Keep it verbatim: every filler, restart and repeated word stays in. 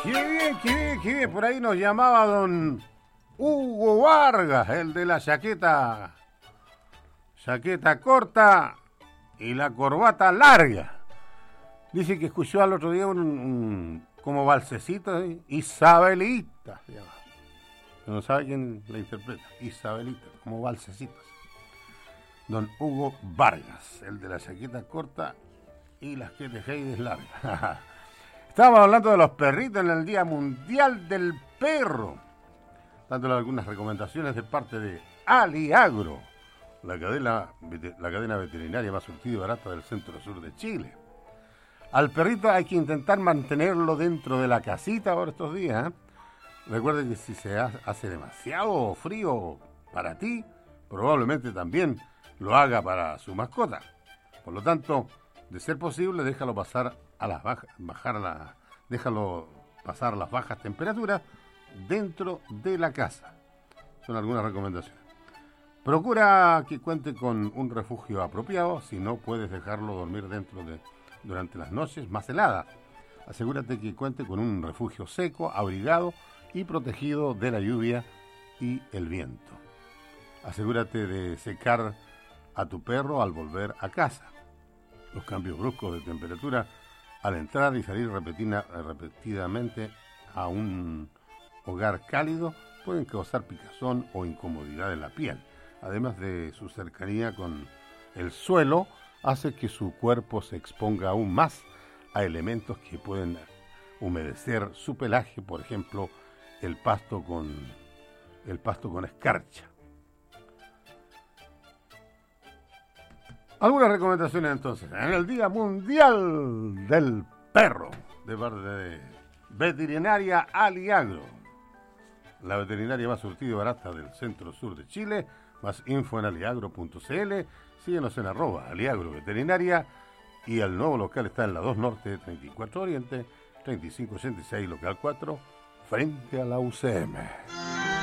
Qué bien, qué bien, qué bien. Por ahí nos llamaba don Hugo Vargas, el de la chaqueta, chaqueta corta y la corbata larga. Dice que escuchó al otro día un, un como balsecito, ¿eh? Isabelita se llama. No sabe quién la interpreta. Isabelita, como balsecitos. Don Hugo Vargas, el de la chaqueta corta y las que tejeides largas. Estábamos hablando de los perritos en el Día Mundial del Perro, dándole algunas recomendaciones de parte de Aliagro, la cadena, la cadena veterinaria más surtida y barata del centro-sur de Chile. Al perrito hay que intentar mantenerlo dentro de la casita ahora estos días, ¿eh? Recuerde que si se hace demasiado frío para ti, probablemente también lo haga para su mascota. Por lo tanto, de ser posible, déjalo pasar a las bajas, bajar la, déjalo pasar las bajas temperaturas dentro de la casa. Son algunas recomendaciones. Procura que cuente con un refugio apropiado, si no puedes dejarlo dormir dentro de durante las noches más heladas. Asegúrate que cuente con un refugio seco, abrigado y protegido de la lluvia y el viento. Asegúrate de secar a tu perro al volver a casa. Los cambios bruscos de temperatura al entrar y salir repetida, repetidamente a un hogar cálido pueden causar picazón o incomodidad en la piel. Además de su cercanía con el suelo, hace que su cuerpo se exponga aún más a elementos que pueden humedecer su pelaje, por ejemplo, el pasto con, el pasto con escarcha. Algunas recomendaciones entonces. En el Día Mundial del Perro, de parte de Veterinaria Aliagro, la veterinaria más surtida y barata del centro-sur de Chile. Más info en aliagro punto cl. Síguenos en arroba Aliagro Veterinaria. Y el nuevo local está en la dos Norte, treinta y cuatro Oriente, treinta y cinco ochenta y seis, local cuatro, frente a la U C M.